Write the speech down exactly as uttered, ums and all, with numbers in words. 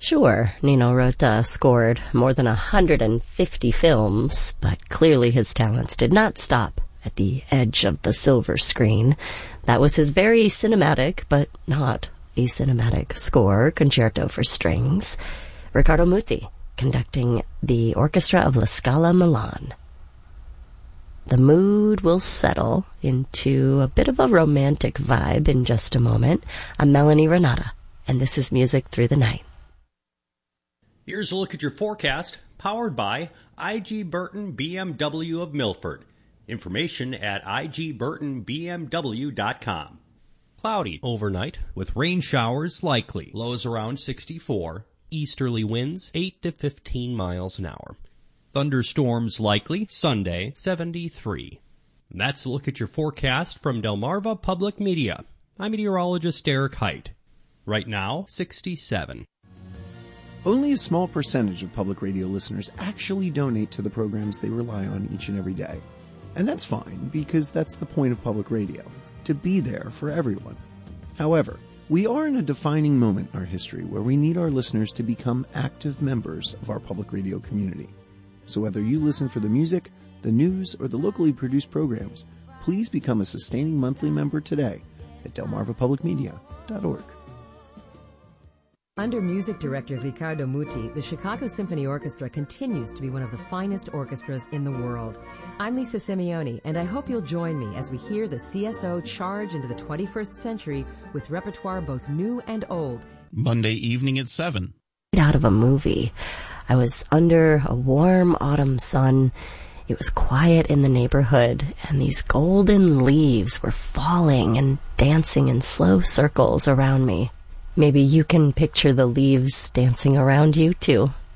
Sure, Nino Rota scored more than one hundred fifty films, but clearly his talents did not stop at the edge of the silver screen. That was his very cinematic, but not a cinematic score, Concerto for Strings. Riccardo Muti conducting the orchestra of La Scala Milan. The mood will settle into a bit of a romantic vibe in just a moment. I'm Melanie Renata, and this is Music Through the Night. Here's a look at your forecast, powered by I G Burton B M W of Milford. Information at I G Burton B M W dot com. Cloudy overnight with rain showers likely. Lows around sixty-four. Easterly winds eight to fifteen miles an hour. Thunderstorms likely Sunday seventy-three. And that's a look at your forecast from Delmarva Public Media. I'm meteorologist Eric Height. Right now sixty-seven. Only a small percentage of public radio listeners actually donate to the programs they rely on each and every day. And that's fine, because that's the point of public radio, to be there for everyone. However, we are in a defining moment in our history where we need our listeners to become active members of our public radio community. So whether you listen for the music, the news, or the locally produced programs, please become a sustaining monthly member today at delmarva public media dot org. Under music director Riccardo Muti, the Chicago Symphony Orchestra continues to be one of the finest orchestras in the world. I'm Lisa Simeone, and I hope you'll join me as we hear the C S O charge into the twenty-first century with repertoire both new and old. Monday evening at seven. Out of a movie. I was under a warm autumn sun. It was quiet in the neighborhood, and these golden leaves were falling and dancing in slow circles around me. Maybe you can picture the leaves dancing around you, too.